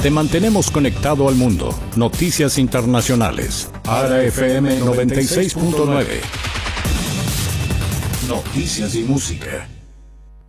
Te mantenemos conectado al mundo. Noticias internacionales. ARA FM 96.9. Noticias y música.